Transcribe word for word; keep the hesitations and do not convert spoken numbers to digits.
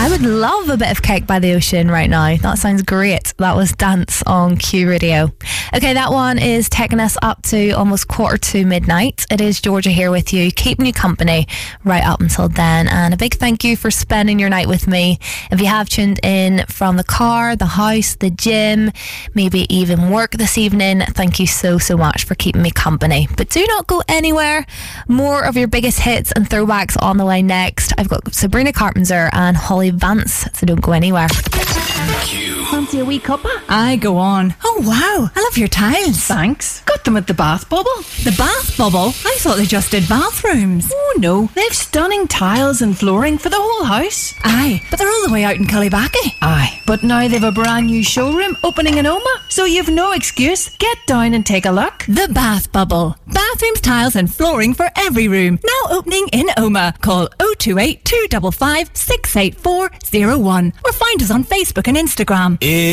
I would love a bit of Cake by the Ocean right now. That sounds great. That was Dance on Q Radio. Okay, that one is taking us up to almost quarter to midnight. It is Georgia here with you, keeping you company right up until then. And a big thank you for spending your night with me. If you have tuned in from the car, the house, the gym, maybe even work this evening, thank you so, so much for keeping me company. But do not go anywhere. More of your biggest hits and throwbacks on the line next. I've got Sabrina Carpenter and Holly Vance, so don't go anywhere. Fancy a wee cuppa? I go on. Oh wow, I love your tiles. Thanks. Got them at the Bath Bubble. The Bath Bubble? I thought they just did bathrooms. Oh no, they've stunning tiles and flooring for the whole house. Aye, but they're all the way out in Cullybackey. Aye, but now they've a brand new showroom opening in Oma, so you've no excuse. Get down and take a look. The Bath Bubble. Bathrooms, tiles and flooring for every room. Now opening in Oma. Call oh two eight, two five five, six eight four oh one or find us on Facebook and Instagram.